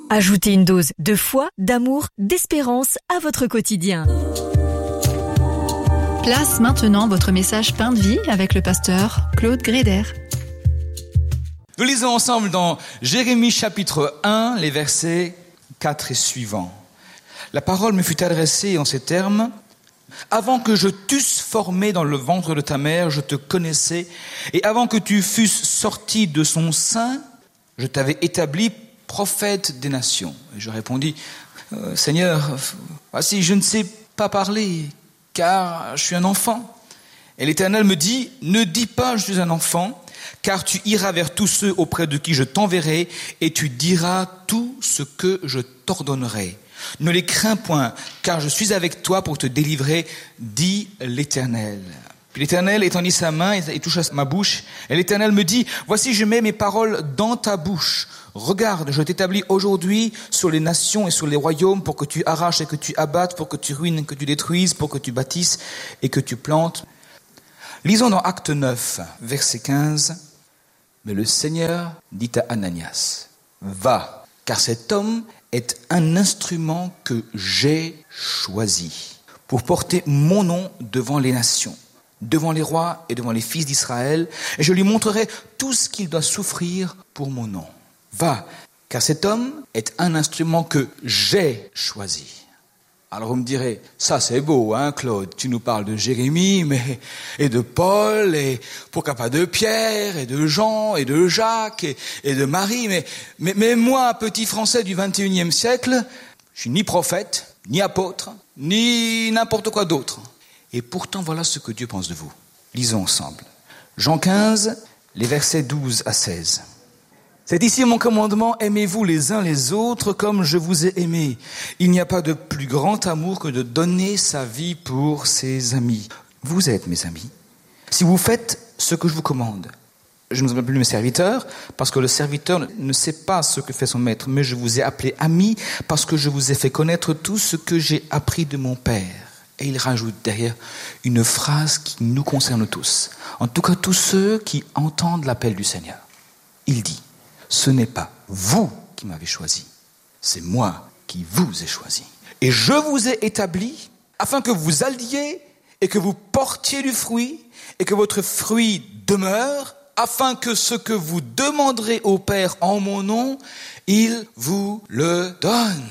Ajoutez une dose de foi, d'amour, d'espérance à votre quotidien. Place maintenant votre message Pain de vie avec le pasteur Claude Gréder. Nous lisons ensemble dans Jérémie chapitre 1, les versets 4 et suivants. La parole me fut adressée en ces termes. Avant que je t'eusse formé dans le ventre de ta mère, je te connaissais, et avant que tu fusses sorti de son sein, je t'avais établi prophète des nations. Et je répondis, Seigneur, voici, je ne sais pas parler, car je suis un enfant. Et l'Éternel me dit, ne dis pas, je suis un enfant, car tu iras vers tous ceux auprès de qui je t'enverrai, et tu diras tout ce que je t'ordonnerai. Ne les crains point, car je suis avec toi pour te délivrer, dit l'Éternel. Puis l'Éternel étendit sa main et toucha ma bouche. Et l'Éternel me dit, voici, je mets mes paroles dans ta bouche. Regarde, je t'établis aujourd'hui sur les nations et sur les royaumes pour que tu arraches et que tu abattes, pour que tu ruines et que tu détruises, pour que tu bâtisses et que tu plantes. Lisons dans Acte 9, verset 15. Mais le Seigneur dit à Ananias, va, car cet homme est un instrument que j'ai choisi pour porter mon nom devant les nations, devant les rois et devant les fils d'Israël, et je lui montrerai tout ce qu'il doit souffrir pour mon nom. Va, car cet homme est un instrument que j'ai choisi. Alors vous me direz, ça c'est beau, hein Claude, tu nous parles de Jérémie, et de Paul, et pourquoi pas de Pierre, et de Jean, et de Jacques, et de Marie, mais moi, petit Français du 21e siècle, je suis ni prophète, ni apôtre, ni n'importe quoi d'autre. Et pourtant, voilà ce que Dieu pense de vous. Lisons ensemble. Jean 15, les versets 12 à 16. C'est ici mon commandement, aimez-vous les uns les autres comme je vous ai aimé. Il n'y a pas de plus grand amour que de donner sa vie pour ses amis. Vous êtes mes amis, si vous faites ce que je vous commande. Je ne vous appelle plus mes serviteurs, parce que le serviteur ne sait pas ce que fait son maître, mais je vous ai appelé amis, parce que je vous ai fait connaître tout ce que j'ai appris de mon Père. Et il rajoute derrière une phrase qui nous concerne tous. En tout cas, tous ceux qui entendent l'appel du Seigneur. Il dit, ce n'est pas vous qui m'avez choisi, c'est moi qui vous ai choisi. Et je vous ai établi afin que vous alliez et que vous portiez du fruit et que votre fruit demeure, afin que ce que vous demanderez au Père en mon nom, il vous le donne.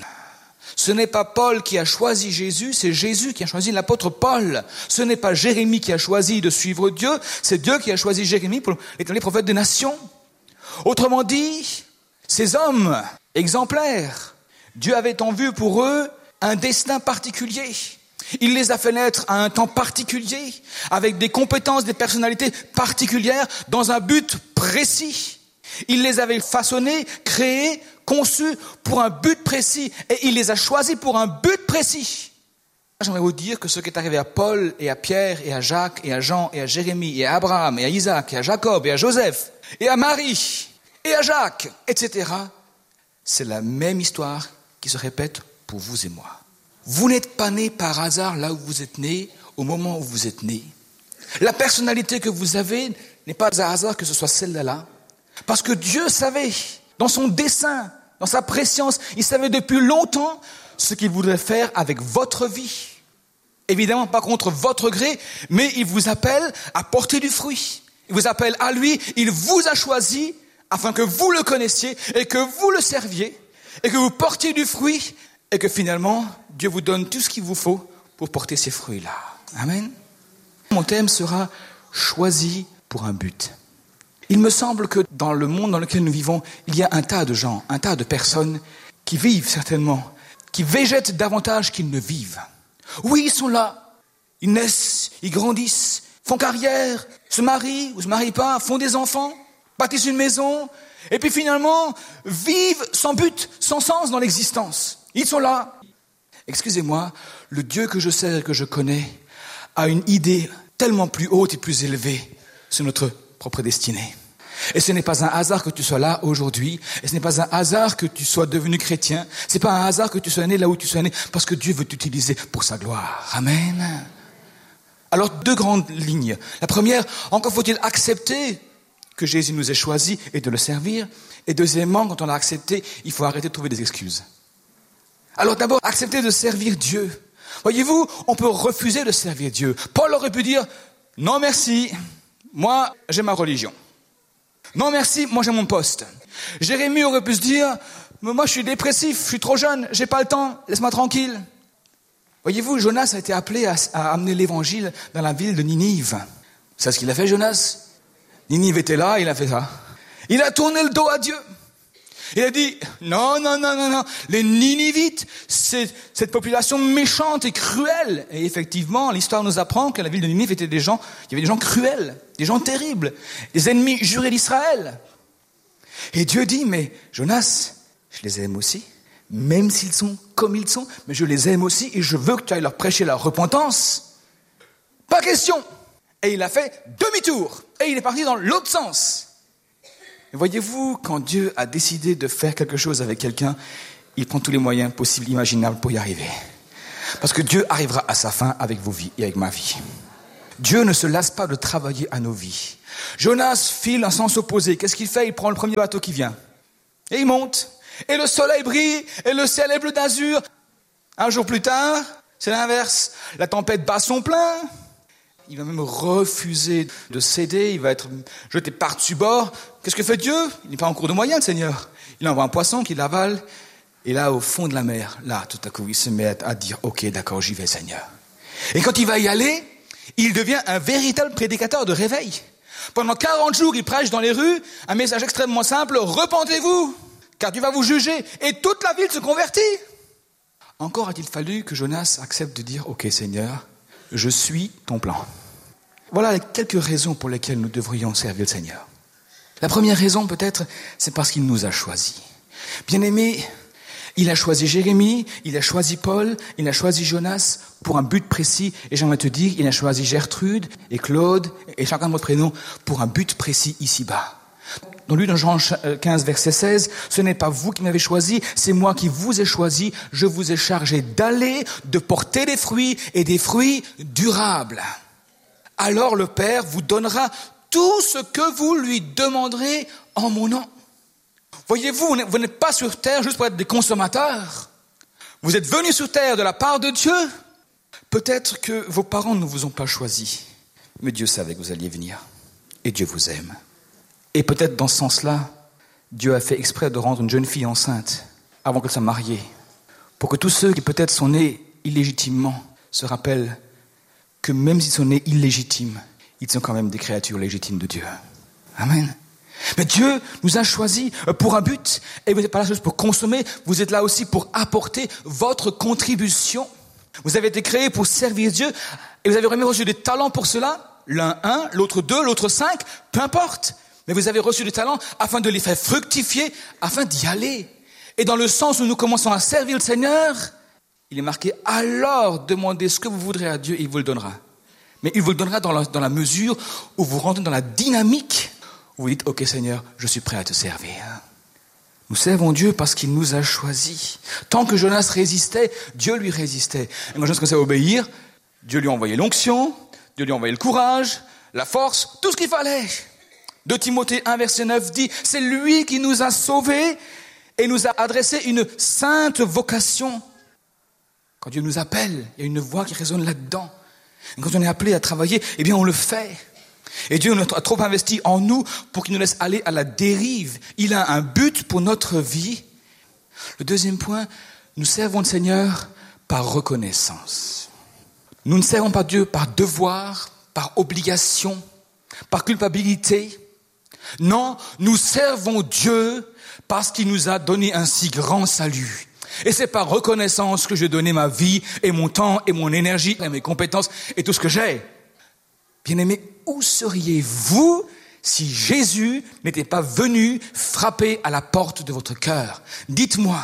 Ce n'est pas Paul qui a choisi Jésus, c'est Jésus qui a choisi l'apôtre Paul. Ce n'est pas Jérémie qui a choisi de suivre Dieu, c'est Dieu qui a choisi Jérémie pour établir prophète des nations. Autrement dit, ces hommes exemplaires, Dieu avait en vue pour eux un destin particulier. Il les a fait naître à un temps particulier, avec des compétences, des personnalités particulières, dans un but précis. Il les avait façonnés, créés, conçus pour un but précis, et il les a choisis pour un but précis. J'aimerais vous dire que ce qui est arrivé à Paul, et à Pierre, et à Jacques, et à Jean, et à Jérémie, et à Abraham, et à Isaac, et à Jacob, et à Joseph, et à Marie, et à Jacques, etc., c'est la même histoire qui se répète pour vous et moi. Vous n'êtes pas nés par hasard là où vous êtes nés, au moment où vous êtes nés. La personnalité que vous avez n'est pas un hasard que ce soit celle-là. Parce que Dieu savait, dans son dessein, dans sa préscience, il savait depuis longtemps ce qu'il voudrait faire avec votre vie. Évidemment, pas contre votre gré, mais il vous appelle à porter du fruit. Il vous appelle à lui, il vous a choisi afin que vous le connaissiez et que vous le serviez et que vous portiez du fruit et que finalement, Dieu vous donne tout ce qu'il vous faut pour porter ces fruits-là. Amen. Mon thème sera « Choisi pour un but ». Il me semble que dans le monde dans lequel nous vivons, il y a un tas de gens, un tas de personnes qui vivent certainement, qui végètent davantage qu'ils ne vivent. Oui, ils sont là, ils naissent, ils grandissent, font carrière, se marient ou se marient pas, font des enfants, bâtissent une maison, et puis finalement vivent sans but, sans sens dans l'existence. Ils sont là. Excusez-moi, le Dieu que je sais et que je connais a une idée tellement plus haute et plus élevée sur notre propre destinée. Et ce n'est pas un hasard que tu sois là aujourd'hui, et ce n'est pas un hasard que tu sois devenu chrétien, ce n'est pas un hasard que tu sois né là où tu sois né, parce que Dieu veut t'utiliser pour sa gloire. Amen. Alors, deux grandes lignes. La première, encore faut-il accepter que Jésus nous ait choisis et de le servir. Et deuxièmement, quand on a accepté, il faut arrêter de trouver des excuses. Alors d'abord, accepter de servir Dieu. Voyez-vous, on peut refuser de servir Dieu. Paul aurait pu dire, non merci, moi j'ai ma religion. Non merci, moi j'ai mon poste. Jérémie aurait pu se dire, moi je suis dépressif, je suis trop jeune, j'ai pas le temps, laisse-moi tranquille. Voyez-vous, Jonas a été appelé à amener l'évangile dans la ville de Ninive. C'est ce qu'il a fait, Jonas. Ninive était là, il a fait ça. Il a tourné le dos à Dieu. Il a dit, non, les Ninivites, c'est cette population méchante et cruelle. Et effectivement, l'histoire nous apprend que la ville de Ninive était il y avait des gens cruels, des gens terribles, des ennemis jurés d'Israël. Et Dieu dit, mais Jonas, je les aime aussi, même s'ils sont comme ils sont, mais je les aime aussi et je veux que tu ailles leur prêcher la repentance. Pas question. Et il a fait demi-tour. Et il est parti dans l'autre sens. Et voyez-vous, quand Dieu a décidé de faire quelque chose avec quelqu'un, il prend tous les moyens possibles, imaginables pour y arriver. Parce que Dieu arrivera à sa fin avec vos vies et avec ma vie. Dieu ne se lasse pas de travailler à nos vies. Jonas file en sens opposé. Qu'est-ce qu'il fait? Il prend le premier bateau qui vient. Et il monte. Et le soleil brille. Et le ciel est bleu d'azur. Un jour plus tard, c'est l'inverse. La tempête bat son plein. Il va même refuser de céder. Il va être jeté par-dessus bord. Qu'est-ce que fait Dieu? Il n'est pas en cours de moyens, le Seigneur. Il envoie un poisson qui l'avale. Et là, au fond de la mer, là, tout à coup, il se met à dire, ok, d'accord, j'y vais, Seigneur. Et quand il va y aller, il devient un véritable prédicateur de réveil. Pendant 40 jours, il prêche dans les rues un message extrêmement simple, repentez-vous, car Dieu va vous juger. Et toute la ville se convertit. Encore a-t-il fallu que Jonas accepte de dire, ok, Seigneur, je suis ton plan. Voilà les quelques raisons pour lesquelles nous devrions servir le Seigneur. La première raison, peut-être, c'est parce qu'il nous a choisis. Bien-aimés, il a choisi Jérémie, il a choisi Paul, il a choisi Jonas pour un but précis. Et j'aimerais te dire, il a choisi Gertrude et Claude et chacun de vos prénoms pour un but précis ici-bas. Dans lui, dans Jean 15, verset 16, ce n'est pas vous qui m'avez choisi, c'est moi qui vous ai choisi. Je vous ai chargé d'aller, de porter des fruits et des fruits durables. Alors le Père vous donnera tout ce que vous lui demanderez en mon nom. Voyez-vous, vous n'êtes pas sur terre juste pour être des consommateurs. Vous êtes venus sur terre de la part de Dieu. Peut-être que vos parents ne vous ont pas choisi, mais Dieu savait que vous alliez venir. Et Dieu vous aime. Et peut-être dans ce sens-là, Dieu a fait exprès de rendre une jeune fille enceinte avant qu'elle soit mariée, pour que tous ceux qui peut-être sont nés illégitimement se rappellent que même s'ils sont nés illégitimes, ils sont quand même des créatures légitimes de Dieu. Amen. Mais Dieu nous a choisis pour un but, et vous n'êtes pas là juste pour consommer, vous êtes là aussi pour apporter votre contribution. Vous avez été créés pour servir Dieu, et vous avez même reçu des talents pour cela, l'un 1, l'autre 2, l'autre 5, peu importe. Mais vous avez reçu des talents afin de les faire fructifier, afin d'y aller. Et dans le sens où nous commençons à servir le Seigneur, il est marqué, alors demandez ce que vous voudrez à Dieu et il vous le donnera. Mais il vous le donnera dans la mesure où vous rentrez dans la dynamique, où vous dites, ok Seigneur, je suis prêt à te servir. Nous servons Dieu parce qu'il nous a choisis. Tant que Jonas résistait, Dieu lui résistait. Et quand Jonas commençait à obéir, Dieu lui a envoyé l'onction, Dieu lui a envoyé le courage, la force, tout ce qu'il fallait. 2 Timothée 1, verset 9 dit, c'est lui qui nous a sauvés et nous a adressé une sainte vocation. Quand Dieu nous appelle, il y a une voix qui résonne là-dedans. Et quand on est appelé à travailler, eh bien on le fait. Et Dieu a trop investi en nous pour qu'il nous laisse aller à la dérive. Il a un but pour notre vie. Le deuxième point, nous servons le Seigneur par reconnaissance. Nous ne servons pas Dieu par devoir, par obligation, par culpabilité. Non, nous servons Dieu parce qu'il nous a donné un si grand salut. Et c'est par reconnaissance que j'ai donné ma vie et mon temps et mon énergie et mes compétences et tout ce que j'ai. Bien-aimés, où seriez-vous si Jésus n'était pas venu frapper à la porte de votre cœur? Dites-moi.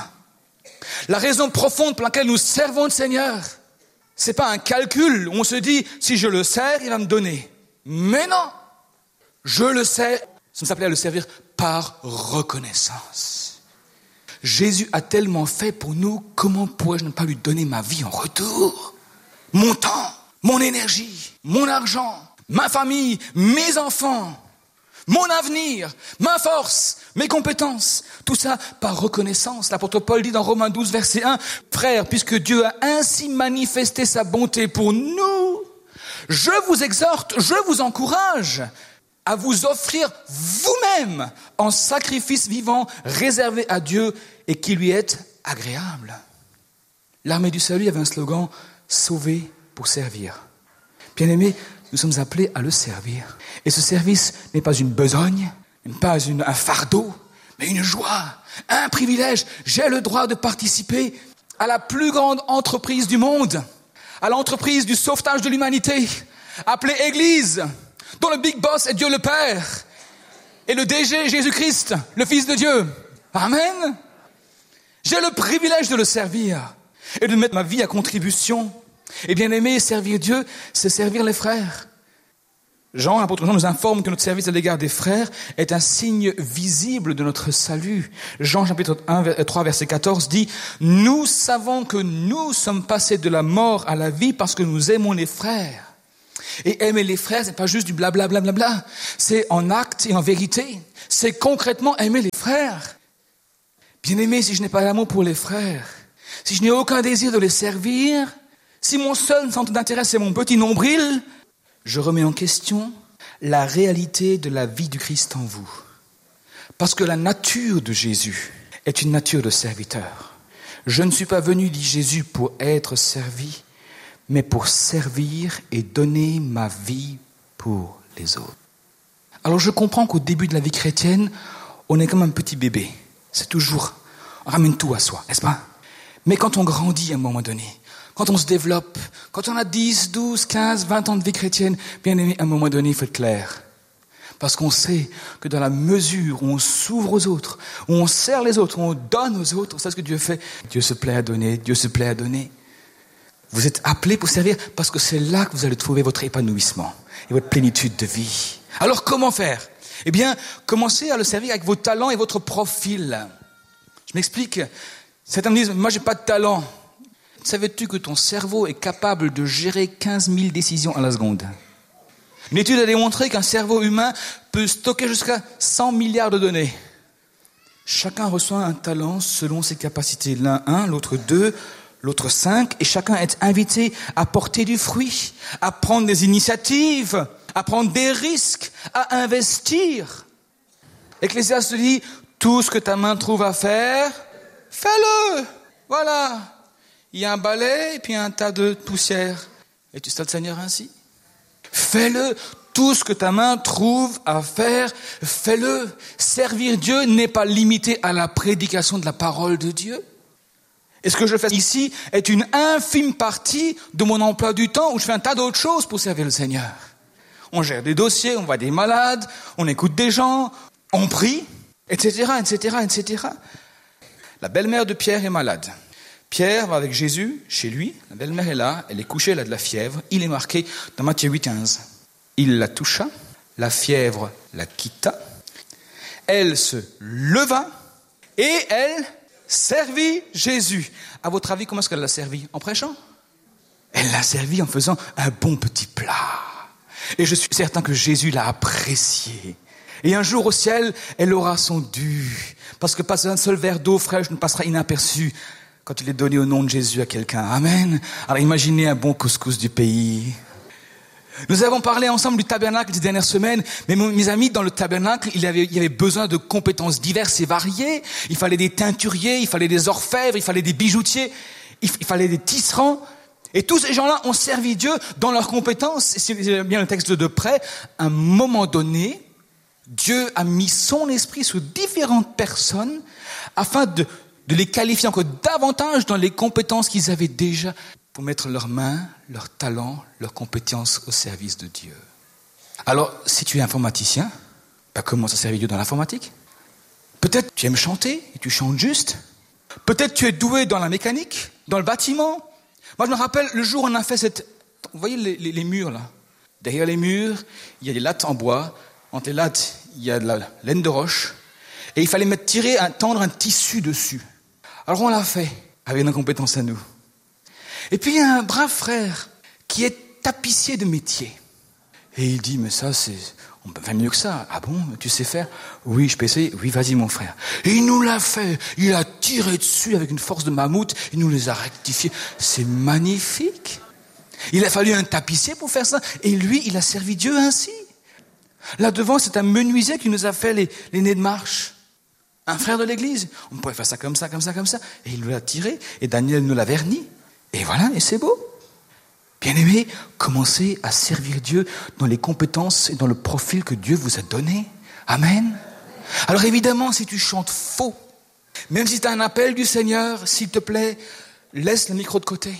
La raison profonde pour laquelle nous servons le Seigneur, c'est pas un calcul où on se dit, si je le sers, il va me donner. Mais non, je le sers. Ça s'appelait à le servir par reconnaissance. Jésus a tellement fait pour nous, comment pourrais-je ne pas lui donner ma vie en retour? Mon temps, mon énergie, mon argent, ma famille, mes enfants. mon avenir, ma force, mes compétences, tout ça par reconnaissance. L'apôtre Paul dit dans Romains 12, verset 1, « Frères, puisque Dieu a ainsi manifesté sa bonté pour nous, je vous exhorte, je vous encourage à vous offrir vous-même en sacrifice vivant, réservé à Dieu et qui lui est agréable. » L'armée du salut avait un slogan « Sauver pour servir ». Bien-aimés, nous sommes appelés à le servir. Et ce service n'est pas une besogne, pas un fardeau, mais une joie, un privilège. J'ai le droit de participer à la plus grande entreprise du monde, à l'entreprise du sauvetage de l'humanité, appelée Église, dont le big boss est Dieu le Père, et le DG Jésus-Christ, le Fils de Dieu. Amen. J'ai le privilège de le servir et de mettre ma vie à contribution. Et bien aimé, servir Dieu, c'est servir les frères. Jean, l'apôtre Jean nous informe que notre service à l'égard des frères est un signe visible de notre salut. Jean chapitre 3 verset 14 dit « Nous savons que nous sommes passés de la mort à la vie parce que nous aimons les frères. » Et aimer les frères, c'est pas juste du blablabla, c'est en acte et en vérité. C'est concrètement aimer les frères. Bien aimé, si je n'ai pas d'amour pour les frères, si je n'ai aucun désir de les servir, si mon seul centre d'intérêt c'est mon petit nombril, je remets en question la réalité de la vie du Christ en vous. Parce que la nature de Jésus est une nature de serviteur. Je ne suis pas venu, dit Jésus, pour être servi, mais pour servir et donner ma vie pour les autres. Alors je comprends qu'au début de la vie chrétienne, on est comme un petit bébé. C'est toujours, on ramène tout à soi, n'est-ce pas? Mais quand on grandit à un moment donné, quand on se développe, quand on a 10, 12, 15, 20 ans de vie chrétienne, bien aimé, à un moment donné, il faut être clair. Parce qu'on sait que dans la mesure où on s'ouvre aux autres, où on sert les autres, où on donne aux autres, c'est ce que Dieu fait. Dieu se plaît à donner, Dieu se plaît à donner. Vous êtes appelés pour servir parce que c'est là que vous allez trouver votre épanouissement et votre plénitude de vie. Alors comment faire? Eh bien, commencez à le servir avec vos talents et votre profil. Je m'explique. Certains me disent, moi j'ai pas de talent. Savais-tu que ton cerveau est capable de gérer 15 000 décisions à la seconde? Une étude a démontré qu'un cerveau humain peut stocker jusqu'à 100 milliards de données. Chacun reçoit un talent selon ses capacités. L'un 1, l'autre 2, l'autre 5. Et chacun est invité à porter du fruit, à prendre des initiatives, à prendre des risques, à investir. Ecclésiaste dit, tout ce que ta main trouve à faire, fais-le. Voilà. Il y a un balai et puis un tas de poussière. Et tu sers le Seigneur ainsi? Fais-le. Tout ce que ta main trouve à faire, fais-le. Servir Dieu n'est pas limité à la prédication de la parole de Dieu. Et ce que je fais ici est une infime partie de mon emploi du temps où je fais un tas d'autres choses pour servir le Seigneur. On gère des dossiers, on voit des malades, on écoute des gens, on prie, etc., etc., etc. La belle-mère de Pierre est malade. Pierre va avec Jésus chez lui, la belle-mère est là, elle est couchée, elle a de la fièvre. Il est marqué dans Matthieu 8,15. Il la toucha, la fièvre la quitta, elle se leva et elle servit Jésus. À votre avis, comment est-ce qu'elle l'a servi? En prêchant? Elle l'a servi en faisant un bon petit plat. Et je suis certain que Jésus l'a apprécié. Et un jour au ciel, elle aura son dû. Parce que pas un seul verre d'eau fraîche ne passera inaperçu quand il est donné au nom de Jésus à quelqu'un. Amen. Alors imaginez un bon couscous du pays. Nous avons parlé ensemble du tabernacle les dernières semaines, mais mes amis, dans le tabernacle, il y avait besoin de compétences diverses et variées. Il fallait des teinturiers, il fallait des orfèvres, il fallait des bijoutiers, il fallait des tisserands. Et tous ces gens-là ont servi Dieu dans leurs compétences. Si vous avez bien le texte de près, à un moment donné, Dieu a mis son esprit sur différentes personnes afin de les qualifier encore davantage dans les compétences qu'ils avaient déjà pour mettre leurs mains, leurs talents, leurs compétences au service de Dieu. Alors, si tu es informaticien, commence à servir Dieu dans l'informatique. Peut-être tu aimes chanter et tu chantes juste. Peut-être tu es doué dans la mécanique, dans le bâtiment. Moi, je me rappelle le jour où on a fait cette... Vous voyez les murs là? Derrière les murs, il y a des lattes en bois. Entre les lattes, il y a de la laine de roche. Et il fallait tendre un tissu dessus. Alors on l'a fait, avec nos compétences à nous. Et puis il y a un brave frère qui est tapissier de métier. Et il dit, mais ça, On peut faire mieux que ça. Ah bon, tu sais faire? Oui, je peux essayer. Oui, vas-y mon frère. Et il nous l'a fait. Il a tiré dessus avec une force de mammouth. Il nous les a rectifiés. C'est magnifique. Il a fallu un tapissier pour faire ça. Et lui, il a servi Dieu ainsi. Là devant, c'est un menuisier qui nous a fait les nez de marche. Un frère de l'église. On pourrait faire ça comme ça, comme ça, comme ça. Et il nous l'a tiré. Et Daniel nous l'a verni. Et voilà, et c'est beau. Bien-aimés, commencez à servir Dieu dans les compétences et dans le profil que Dieu vous a donné. Amen. Alors évidemment, si tu chantes faux, même si tu as un appel du Seigneur, s'il te plaît, laisse le micro de côté.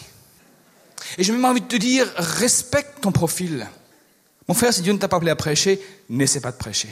Et j'ai même envie de te dire, respecte ton profil. Mon frère, si Dieu ne t'a pas appelé à prêcher, n'essaie pas de prêcher.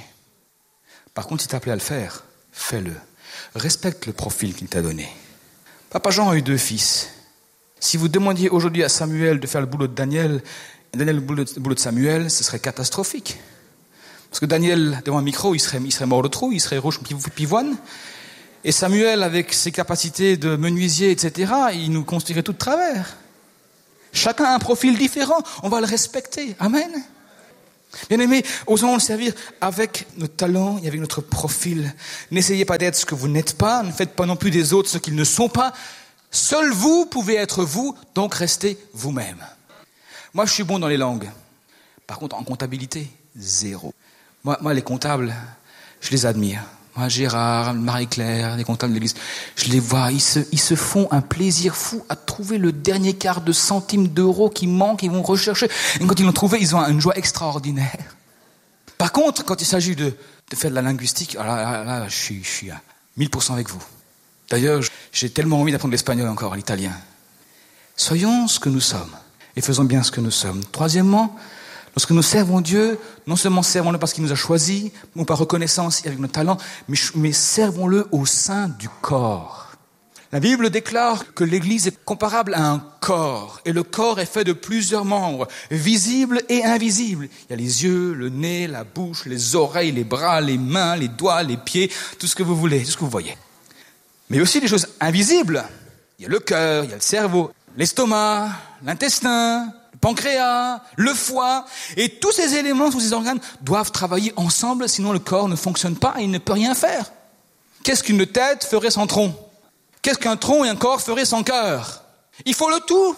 Par contre, si t'a appelé à le faire, fais-le. Respecte le profil qu'il t'a donné. Papa Jean a eu 2 fils. Si vous demandiez aujourd'hui à Samuel de faire le boulot de Daniel, et Daniel le boulot de Samuel, ce serait catastrophique. Parce que Daniel, devant un micro, il serait mort de trouille, il serait rouge pivoine. Et Samuel, avec ses capacités de menuisier, etc., il nous construirait tout de travers. Chacun a un profil différent, on va le respecter. Amen. Bien-aimés, osons le servir avec nos talents et avec notre profil. N'essayez pas d'être ce que vous n'êtes pas, ne faites pas non plus des autres ce qu'ils ne sont pas. Seul vous pouvez être vous, donc restez vous-même. Moi, je suis bon dans les langues. Par contre, en comptabilité, 0. Moi, les comptables, je les admire. Moi, Gérard, Marie-Claire, les comptables de l'église, je les vois, ils se font un plaisir fou à trouver le dernier quart de centime d'euro qui manque, ils vont rechercher. Et quand ils l'ont trouvé, ils ont une joie extraordinaire. Par contre, quand il s'agit de faire de la linguistique, là, je suis à 1000% avec vous. D'ailleurs, j'ai tellement envie d'apprendre l'espagnol encore, l'italien. Soyons ce que nous sommes et faisons bien ce que nous sommes. Troisièmement, lorsque nous servons Dieu, non seulement servons-le parce qu'il nous a choisis, ou par reconnaissance et avec nos talents, mais servons-le au sein du corps. La Bible déclare que l'Église est comparable à un corps, et le corps est fait de plusieurs membres, visibles et invisibles. Il y a les yeux, le nez, la bouche, les oreilles, les bras, les mains, les doigts, les pieds, tout ce que vous voulez, tout ce que vous voyez. Mais aussi des choses invisibles. Il y a le cœur, il y a le cerveau, l'estomac, l'intestin, le pancréas, le foie. Et tous ces éléments, tous ces organes doivent travailler ensemble, sinon le corps ne fonctionne pas et il ne peut rien faire. Qu'est-ce qu'une tête ferait sans tronc? Qu'est-ce qu'un tronc et un corps feraient sans cœur? Il faut le tout.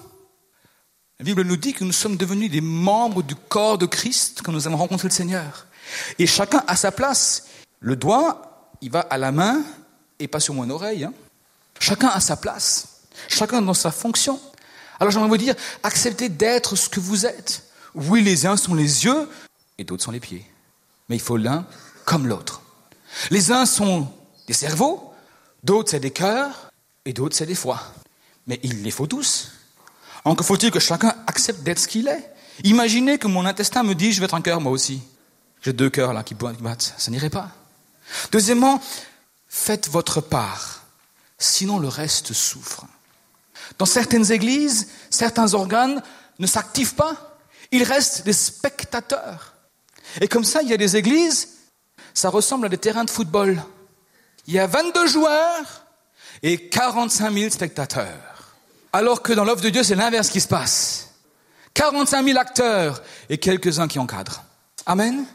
La Bible nous dit que nous sommes devenus des membres du corps de Christ quand nous avons rencontré le Seigneur. Et chacun a sa place. Le doigt, il va à la main, et pas sur mon oreille. Chacun a sa place. Chacun dans sa fonction. Alors j'aimerais vous dire, acceptez d'être ce que vous êtes. Oui, les uns sont les yeux et d'autres sont les pieds. Mais il faut l'un comme l'autre. Les uns sont des cerveaux, d'autres c'est des cœurs et d'autres c'est des foies. Mais il les faut tous. Encore faut-il que chacun accepte d'être ce qu'il est. Imaginez que mon intestin me dise, je vais être un cœur moi aussi. J'ai 2 cœurs là qui battent. Ça n'irait pas. Deuxièmement, faites votre part, sinon le reste souffre. Dans certaines églises, certains organes ne s'activent pas, ils restent des spectateurs. Et comme ça, il y a des églises, ça ressemble à des terrains de football. Il y a 22 joueurs et 45 000 spectateurs. Alors que dans l'œuvre de Dieu, c'est l'inverse qui se passe. 45 000 acteurs et quelques-uns qui encadrent. Amen.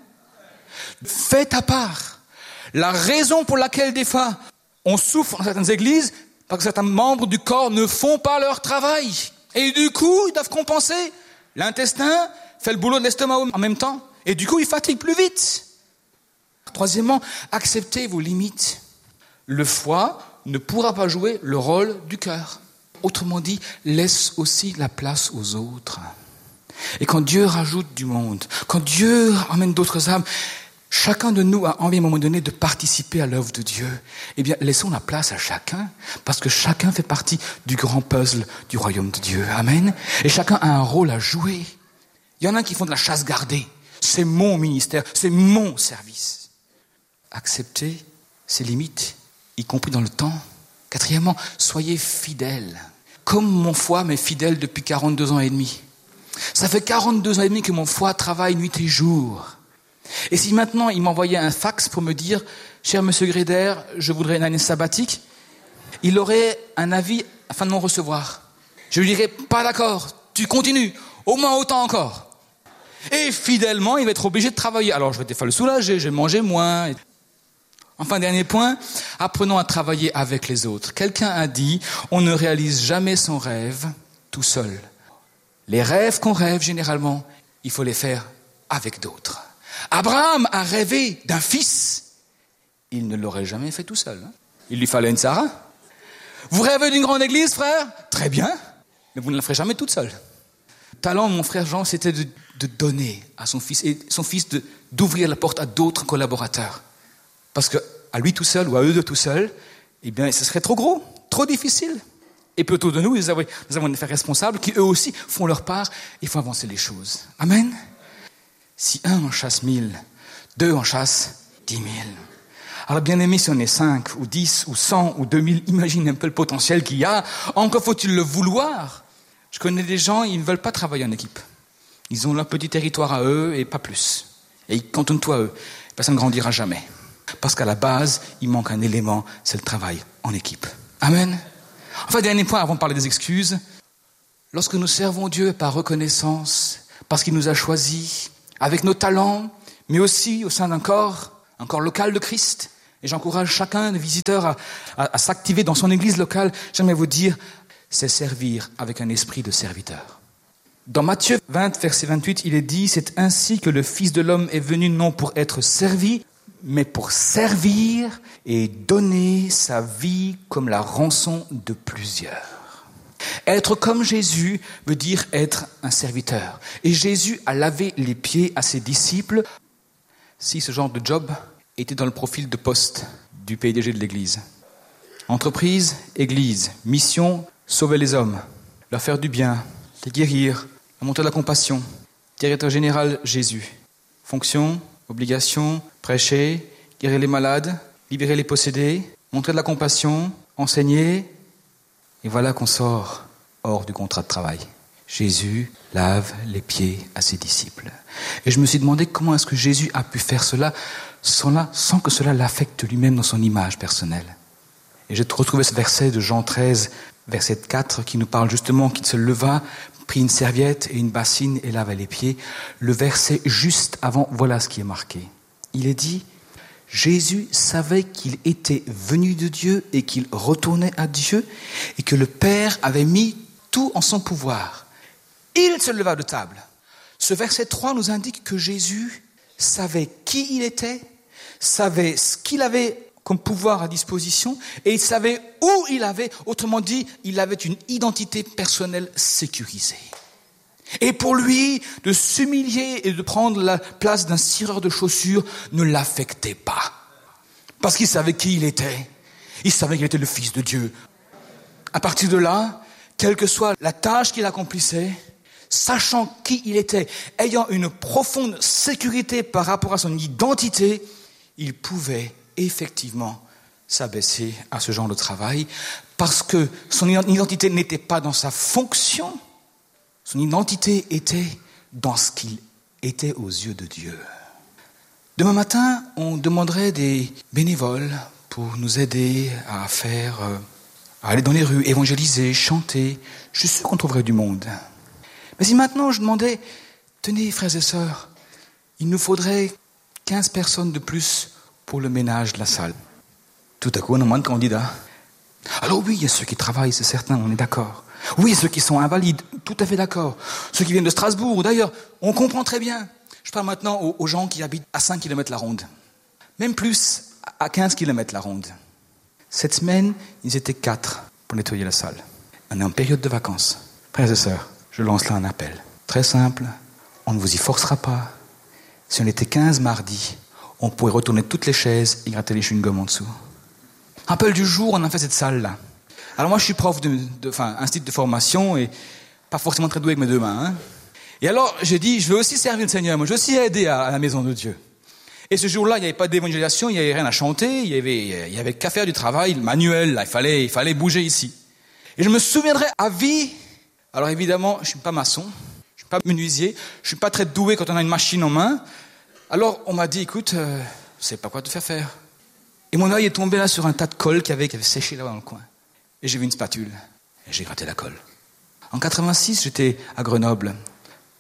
Fais ta part. La raison pour laquelle des fois on souffre dans certaines églises, parce que certains membres du corps ne font pas leur travail. Et du coup, ils doivent compenser. L'intestin fait le boulot de l'estomac en même temps. Et du coup, il fatigue plus vite. Troisièmement, acceptez vos limites. Le foie ne pourra pas jouer le rôle du cœur. Autrement dit, laisse aussi la place aux autres. Et quand Dieu rajoute du monde, quand Dieu emmène d'autres âmes, chacun de nous a envie à un moment donné de participer à l'œuvre de Dieu. Eh bien, laissons la place à chacun, parce que chacun fait partie du grand puzzle du royaume de Dieu. Amen. Et chacun a un rôle à jouer. Il y en a qui font de la chasse gardée. C'est mon ministère, c'est mon service. Acceptez ses limites, y compris dans le temps. Quatrièmement, soyez fidèles. Comme mon foie m'est fidèle depuis 42 ans et demi. Ça fait 42 ans et demi que mon foie travaille nuit et jour. Et si maintenant il m'envoyait un fax pour me dire « Cher monsieur Gréder, je voudrais une année sabbatique », il aurait un avis afin de m'en recevoir. Je lui dirais « Pas d'accord, tu continues, au moins autant encore ». Et fidèlement, il va être obligé de travailler. Alors, je vais des fois le soulager, je vais manger moins. Enfin, dernier point, apprenons à travailler avec les autres. Quelqu'un a dit, on ne réalise jamais son rêve tout seul. Les rêves qu'on rêve, généralement, il faut les faire avec d'autres. Abraham a rêvé d'un fils. Il ne l'aurait jamais fait tout seul. Il lui fallait une Sarah. Vous rêvez d'une grande église, frère? Très bien, mais vous ne la ferez jamais toute seule. Le talent de mon frère Jean, c'était de donner à son fils, et son fils d'ouvrir la porte à d'autres collaborateurs. Parce que à lui tout seul, ou à eux deux tout seuls, eh bien, ce serait trop gros, trop difficile. Et plutôt de nous avons des frères responsables qui eux aussi font leur part, il faut avancer les choses. Amen. Si un en chasse 1000, 2 en chassent 10 000. Alors bien aimé, si on est 5 ou 10 ou 100 ou 2000, imagine un peu le potentiel qu'il y a. Encore faut-il le vouloir. Je connais des gens, ils ne veulent pas travailler en équipe. Ils ont leur petit territoire à eux et pas plus. Et ils cantonnent-toi à eux. Ça ne grandira jamais. Parce qu'à la base, il manque un élément, c'est le travail en équipe. Amen. Enfin, dernier point avant de parler des excuses. Lorsque nous servons Dieu par reconnaissance, parce qu'il nous a choisis, avec nos talents, mais aussi au sein d'un corps local de Christ, et j'encourage chacun des visiteurs à s'activer dans son église locale, j'aimerais vous dire, c'est servir avec un esprit de serviteur. Dans Matthieu 20, verset 28, il est dit, c'est ainsi que le Fils de l'homme est venu non pour être servi, mais pour servir et donner sa vie comme la rançon de plusieurs. Être comme Jésus veut dire être un serviteur. Et Jésus a lavé les pieds à ses disciples. Si ce genre de job était dans le profil de poste du PDG de l'Église. Entreprise, Église, mission, sauver les hommes, leur faire du bien, les guérir, monter la compassion. Directeur général, Jésus. Fonction, obligation, prêcher, guérir les malades, libérer les possédés, montrer de la compassion, enseigner. Et voilà qu'on sort hors du contrat de travail. Jésus lave les pieds à ses disciples. Et je me suis demandé comment est-ce que Jésus a pu faire cela sans que cela l'affecte lui-même dans son image personnelle. Et j'ai retrouvé ce verset de Jean 13, verset 4, qui nous parle justement qu'il se leva, prit une serviette et une bassine et lava les pieds. Le verset juste avant, voilà ce qui est marqué. Il est dit, Jésus savait qu'il était venu de Dieu et qu'il retournait à Dieu et que le Père avait mis tout en son pouvoir. Il se leva de table. Ce verset 3 nous indique que Jésus savait qui il était, savait ce qu'il avait comme pouvoir à disposition et il savait où il avait, autrement dit, il avait une identité personnelle sécurisée. Et pour lui, de s'humilier et de prendre la place d'un cireur de chaussures ne l'affectait pas. Parce qu'il savait qui il était. Il savait qu'il était le Fils de Dieu. À partir de là, quelle que soit la tâche qu'il accomplissait, sachant qui il était, ayant une profonde sécurité par rapport à son identité, il pouvait effectivement s'abaisser à ce genre de travail parce que son identité n'était pas dans sa fonction, son identité était dans ce qu'il était aux yeux de Dieu. Demain matin, on demanderait des bénévoles pour nous aider à aller dans les rues, évangéliser, chanter. Je suis sûr qu'on trouverait du monde. Mais si maintenant je demandais, tenez frères et sœurs, il nous faudrait 15 personnes de plus pour le ménage de la salle. Tout à coup, on a moins de candidats. Alors oui, il y a ceux qui travaillent, c'est certain, on est d'accord. Oui, ceux qui sont invalides, tout à fait d'accord. Ceux qui viennent de Strasbourg, d'ailleurs, on comprend très bien. Je parle maintenant aux gens qui habitent à 5 km la ronde. Même plus, à 15 km la ronde. Cette semaine, ils étaient 4 pour nettoyer la salle. On est en période de vacances. Frères et sœurs, je lance là un appel. Très simple, on ne vous y forcera pas. Si on était 15 mardi, on pourrait retourner toutes les chaises et gratter les chewing-gums en dessous. Rappel du jour, on a fait cette salle-là. Alors moi, je suis prof institut de formation et pas forcément très doué avec mes deux mains. Hein. Et alors, j'ai dit, je veux aussi servir le Seigneur, moi, je veux aussi aider à la maison de Dieu. Et ce jour-là, il n'y avait pas d'évangélisation, il n'y avait rien à chanter, il y avait qu'à faire du travail manuel, là, il fallait bouger ici. Et je me souviendrai à vie, alors évidemment, je ne suis pas maçon, je ne suis pas menuisier, je ne suis pas très doué quand on a une machine en main. Alors, on m'a dit, écoute, je ne sais pas quoi te faire. Et mon œil est tombé là sur un tas de colle qui avait séché là dans le coin. Et j'ai vu une spatule, et j'ai gratté la colle. En 86, j'étais à Grenoble.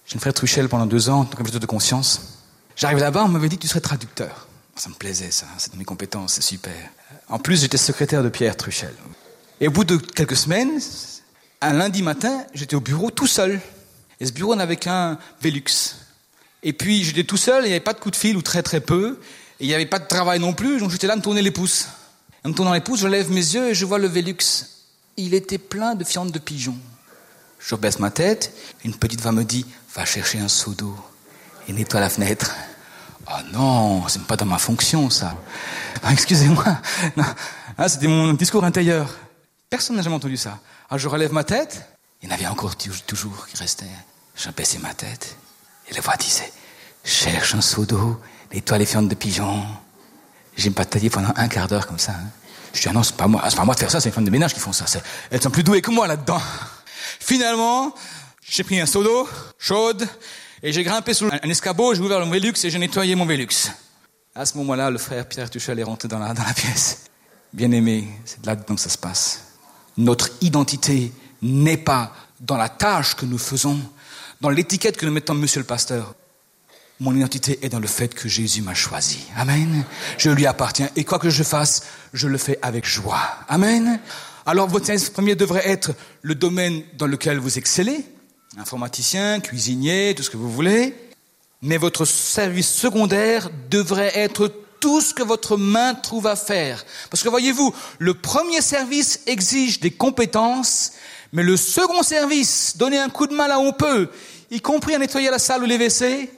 J'ai une frère Truchel pendant 2 ans, comme j'étais de conscience. J'arrive là-bas, on m'avait dit que tu serais traducteur. Ça me plaisait, ça, c'est dans mes compétences, c'est super. En plus, j'étais secrétaire de Pierre Truchel. Et au bout de quelques semaines, un lundi matin, j'étais au bureau tout seul. Et ce bureau n'avait qu'un Velux. Et puis, j'étais tout seul, il n'y avait pas de coup de fil, ou très très peu. Et il n'y avait pas de travail non plus, donc j'étais là à me tourner les pouces. En me tournant les pouces, je lève mes yeux et je vois le Velux. Il était plein de fientes de pigeons. Je baisse ma tête, une petite voix me dit « Va chercher un seau d'eau et nettoie la fenêtre. » Oh non, c'est pas dans ma fonction, ça. Ah, excusez-moi. Non. Ah, c'était mon discours intérieur. Personne n'a jamais entendu ça. Alors je relève ma tête, il y en avait encore toujours qui restaient. Je baissais ma tête et la voix disait « Cherche un seau d'eau, nettoie les fientes de pigeons. » J'ai bataillé pendant un quart d'heure comme ça. Je dis « Ah non, c'est pas moi de faire ça, c'est les femmes de ménage qui font ça. Elles sont plus douées que moi là-dedans. » Finalement, j'ai pris un seau d'eau chaude et j'ai grimpé sur un escabeau, j'ai ouvert mon Velux et j'ai nettoyé mon Velux. À ce moment-là, le frère Pierre Tuchel est rentré dans la pièce. Bien aimé, c'est là-dedans que ça se passe. Notre identité n'est pas dans la tâche que nous faisons, dans l'étiquette que nous mettons monsieur le pasteur. Mon identité est dans le fait que Jésus m'a choisi. Amen. Je lui appartiens et quoi que je fasse, je le fais avec joie. Amen. Alors votre service premier devrait être le domaine dans lequel vous excellez, informaticien, cuisinier, tout ce que vous voulez, mais votre service secondaire devrait être tout ce que votre main trouve à faire. Parce que voyez-vous, le premier service exige des compétences, mais le second service, donner un coup de main là où on peut, y compris à nettoyer la salle ou les WC,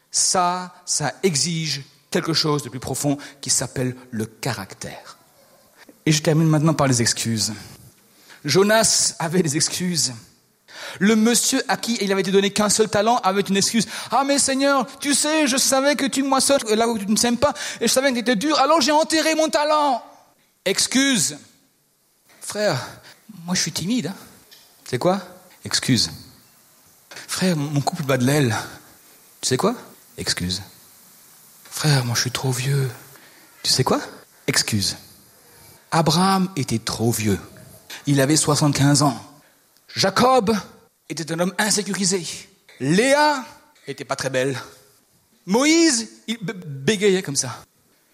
ça exige quelque chose de plus profond qui s'appelle le caractère. Et je termine maintenant par les excuses. Jonas avait des excuses. Le monsieur à qui il avait été donné qu'un seul talent avait une excuse. « Ah mais Seigneur, tu sais, je savais que tu moissonnes là où tu ne sèmes pas, et je savais que tu étais dur, alors j'ai enterré mon talent. » Excuse. Frère, moi je suis timide. Hein. C'est quoi? Excuse. Frère, mon couple bat de l'aile. Tu sais quoi? Excuse. Frère, moi je suis trop vieux. Tu sais quoi? Excuse. Abraham était trop vieux. Il avait 75 ans. Jacob était un homme insécurisé. Léa était pas très belle. Moïse, il bégayait comme ça.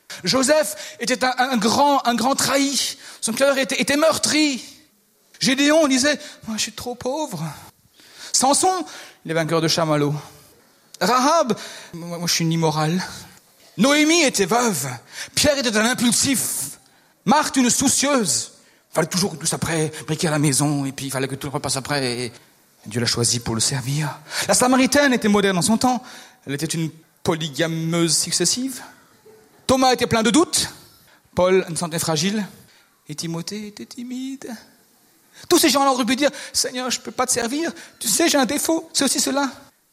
Joseph était un grand trahi. Son cœur était meurtri. Gédéon disait, moi je suis trop pauvre. Samson, il avait un cœur de chamallow. Rahab, moi je suis une immorale. Noémie était veuve. Pierre était un impulsif. Marthe, une soucieuse. Il fallait toujours que tout ça prêt, briquer à la maison, et puis il fallait que tout le repas soit prêt, et Dieu l'a choisi pour le servir. La Samaritaine était moderne en son temps. Elle était une polygameuse successive. Thomas était plein de doutes. Paul, une santé fragile. Et Timothée était timide. Tous ces gens-là auraient pu dire, Seigneur, je ne peux pas te servir. Tu sais, j'ai un défaut, c'est aussi cela.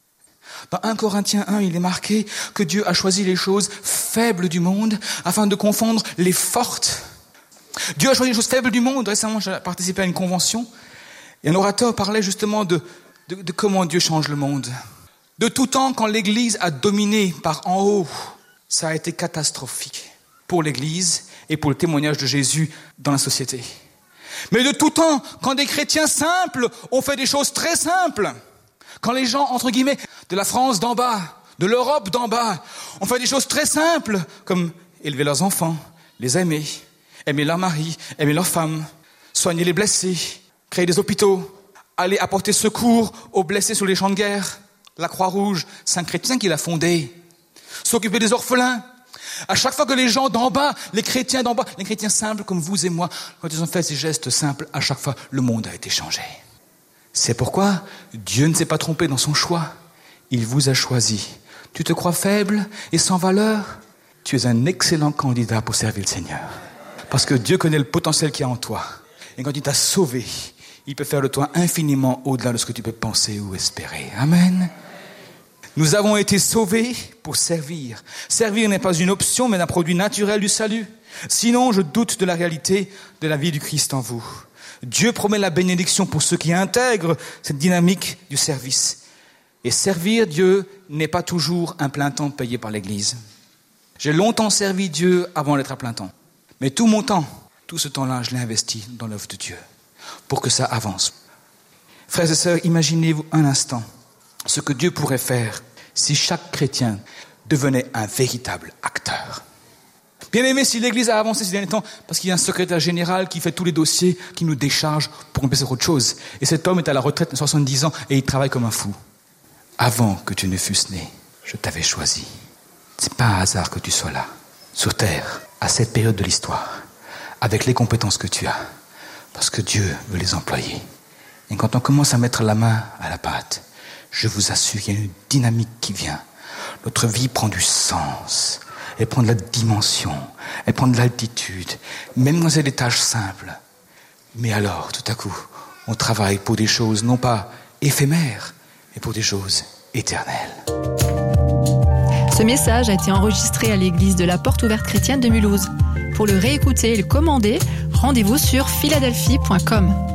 Dans 1 Corinthiens 1, il est marqué que Dieu a choisi les choses faibles du monde afin de confondre les fortes. Dieu a choisi les choses faibles du monde. Récemment, j'ai participé à une convention et un orateur parlait justement de comment Dieu change le monde. De tout temps, quand l'Église a dominé par en haut, ça a été catastrophique pour l'Église et pour le témoignage de Jésus dans la société. Mais de tout temps, quand des chrétiens simples ont fait des choses très simples, quand les gens, entre guillemets, de la France d'en bas, de l'Europe d'en bas, ont fait des choses très simples, comme élever leurs enfants, les aimer leur mari, aimer leurs femmes, soigner les blessés, créer des hôpitaux, aller apporter secours aux blessés sur les champs de guerre, la Croix-Rouge, c'est un chrétien qui l'a fondé, s'occuper des orphelins. À chaque fois que les gens d'en bas, les chrétiens d'en bas, les chrétiens simples comme vous et moi, quand ils ont fait ces gestes simples, à chaque fois, le monde a été changé. C'est pourquoi Dieu ne s'est pas trompé dans son choix. Il vous a choisi. Tu te crois faible et sans valeur? Tu es un excellent candidat pour servir le Seigneur. Parce que Dieu connaît le potentiel qu'il y a en toi. Et quand il t'a sauvé, il peut faire de toi infiniment au-delà de ce que tu peux penser ou espérer. Amen. Nous avons été sauvés pour servir. Servir n'est pas une option, mais un produit naturel du salut. Sinon, je doute de la réalité de la vie du Christ en vous. Dieu promet la bénédiction pour ceux qui intègrent cette dynamique du service. Et servir Dieu n'est pas toujours un plein temps payé par l'Église. J'ai longtemps servi Dieu avant d'être à plein temps. Mais tout mon temps, tout ce temps-là, je l'ai investi dans l'œuvre de Dieu pour que ça avance. Frères et sœurs, imaginez-vous un instant ce que Dieu pourrait faire si chaque chrétien devenait un véritable acteur. Bien aimé, si l'Église a avancé ces derniers temps, parce qu'il y a un secrétaire général qui fait tous les dossiers, qui nous décharge pour qu'on puisse faire autre chose. Et cet homme est à la retraite de 70 ans et il travaille comme un fou. Avant que tu ne fusses né, je t'avais choisi. C'est pas un hasard que tu sois là, sur terre, à cette période de l'histoire, avec les compétences que tu as, parce que Dieu veut les employer. Et quand on commence à mettre la main à la pâte, je vous assure qu'il y a une dynamique qui vient. Notre vie prend du sens, elle prend de la dimension, elle prend de l'altitude, même dans des tâches simples. Mais alors, tout à coup, on travaille pour des choses non pas éphémères, mais pour des choses éternelles. Ce message a été enregistré à l'église de la Porte Ouverte Chrétienne de Mulhouse. Pour le réécouter et le commander, rendez-vous sur philadelphie.com.